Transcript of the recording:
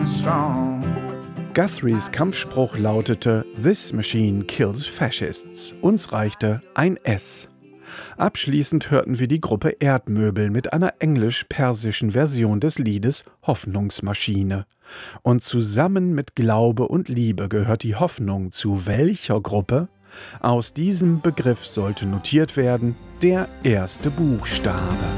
strong. Guthrie's Kampfspruch lautete „This machine kills fascists“. Uns reichte ein S. Abschließend hörten wir die Gruppe Erdmöbel mit einer englisch-persischen Version des Liedes Hoffnungsmaschine. Und zusammen mit Glaube und Liebe gehört die Hoffnung zu welcher Gruppe? Aus diesem Begriff sollte notiert werden der erste Buchstabe.